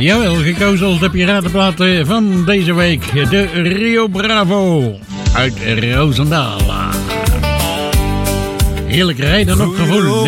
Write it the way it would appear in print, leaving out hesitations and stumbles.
Jawel, gekozen als de piratenplaat van deze week. De Rio Bravo uit Roosendaal. Heerlijk rijden op gevoel.